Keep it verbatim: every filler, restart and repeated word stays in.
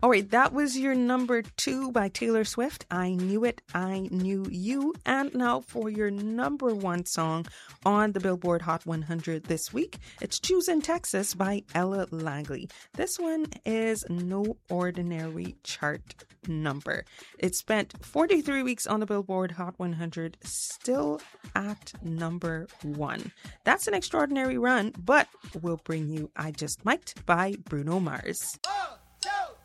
All right, that was your number two by Taylor Swift. I Knew It, I Knew You. And now for your number one song on the Billboard Hot one hundred this week, it's Choosing Texas by Ella Langley. This one is no ordinary chart number. It spent forty-three weeks on the Billboard Hot one hundred, still at number one. That's an extraordinary run, but we'll bring you I Just Might by Bruno Mars. Oh!